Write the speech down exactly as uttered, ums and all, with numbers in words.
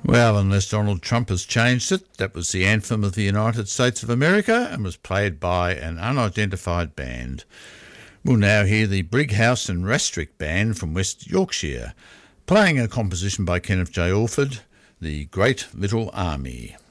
Well, unless Donald Trump has changed it, that was the anthem of the United States of America and was played by an unidentified band. We'll now hear the Brighouse and Rastrick Band from West Yorkshire, playing a composition by Kenneth J. Orford, The Great Little Army.